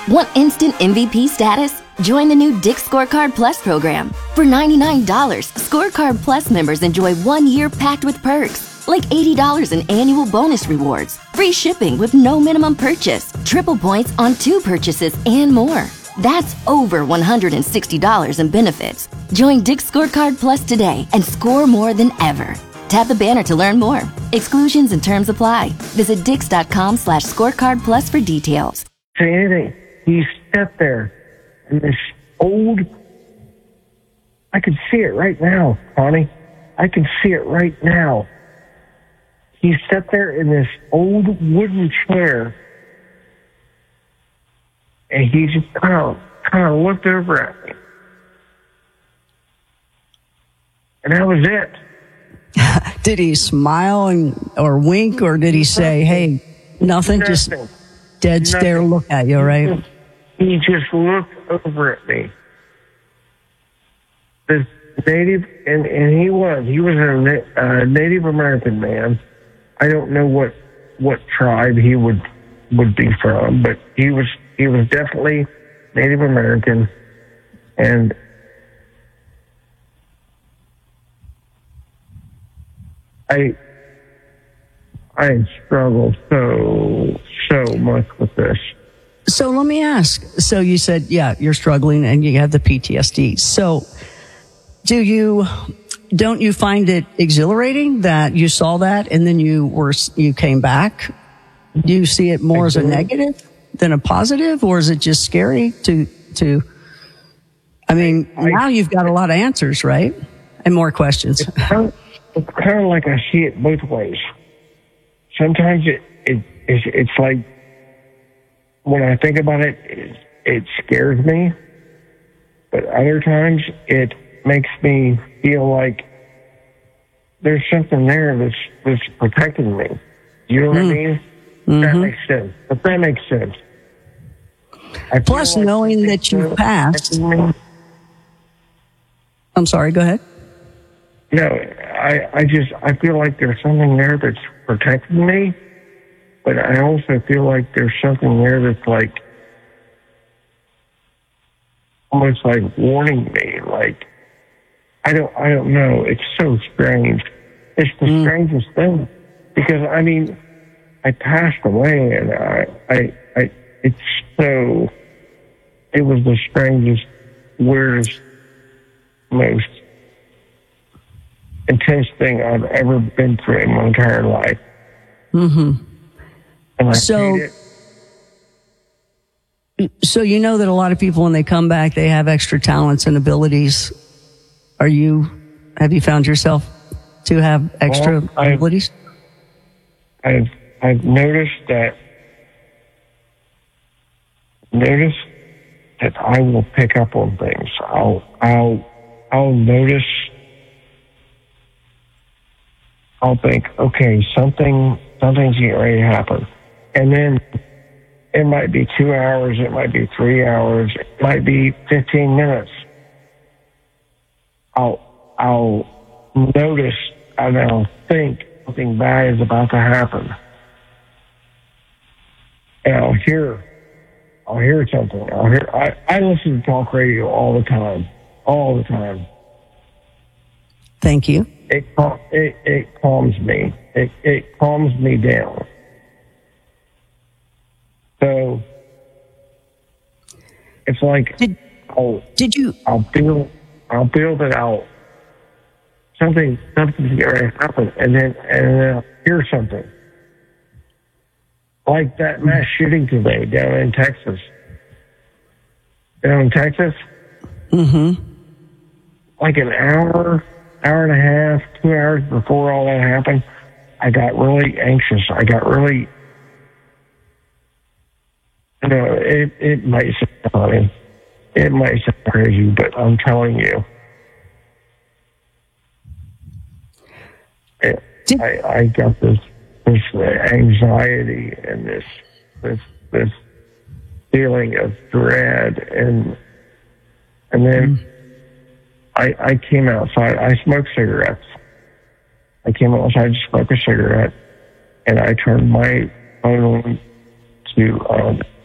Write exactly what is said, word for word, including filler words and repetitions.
Want instant M V P status? Join the new Dick's Scorecard Plus program. For ninety-nine dollars, Scorecard Plus members enjoy one year packed with perks, like eighty dollars in annual bonus rewards, free shipping with no minimum purchase, triple points on two purchases, and more. That's over one hundred sixty dollars in benefits. Join Dick's Scorecard Plus today and score more than ever. Tap the banner to learn more. Exclusions and terms apply. Visit dix.com slash scorecard plus for details. Say anything. He sat there in this old, I can see it right now, Connie. I can see it right now. He sat there in this old wooden chair, and he just kind of, kind of looked over at me. And that was it. Did he smile and or wink, or did he say, hey, nothing, nothing. just dead Nothing. stare look at you, right? He just looked over at me. This native, and, and he was, he was a na- uh, Native American man. I don't know what, what tribe he would, would be from, but he was, he was definitely Native American. And I, I struggle so, so much with this. So let me ask. So you said, yeah, you're struggling and you have the P T S D. So do you, don't you find it exhilarating that you saw that and then you were, you came back? Do you see it more as a negative than a positive, or is it just scary to, to, I mean, I, now you've got a lot of answers, right? And more questions. It's kind of, it's kind of like I see it both ways. Sometimes it, it it's, it's like, when I think about it, it, it scares me. But other times, it makes me feel like there's something there that's, that's protecting me. You know what mm. I mean? Mm-hmm. That makes sense. But that makes sense. I Plus, like knowing that you've passed. I'm sorry, go ahead. No, I, I just, I feel like there's something there that's protecting me, but I also feel like there's something there that's like, almost like warning me, like, I don't, I don't know. It's so strange. It's the mm. strangest thing, because I mean, I passed away, and I, I, I, it's so, it was the strangest, weirdest, most intense thing I've ever been through in my entire life. Mm-hmm. And I so, hate it. So you know that a lot of people, when they come back, they have extra talents and abilities. Are you, have you found yourself to have extra well, I've, abilities? I've, I've noticed that, noticed that I will pick up on things. I'll, I'll, I'll notice, I'll think, okay, something, something's getting ready to happen. And then it might be two hours, it might be three hours, it might be fifteen minutes. I'll, I'll notice and I'll think something bad is about to happen. And I'll hear, I'll hear something. I'll hear, I, I listen to talk radio all the time, all the time. Thank you. It, it, it calms me. It, it calms me down. So it's like did, I'll, did you? I'll feel, I'll feel that I'll something, something's going to happen, and then and then I'll hear something like that mass shooting today down in Texas. Down in Texas, mm-hmm. like an hour, hour and a half, two hours before all that happened, I got really anxious. I got really. You know, it, it might sound funny. It might sound crazy, but I'm telling you, it, I, I got this this anxiety and this this this feeling of dread, and and then mm. I I came outside. I smoked cigarettes. I came outside to smoke a cigarette, and I turned my phone on to um,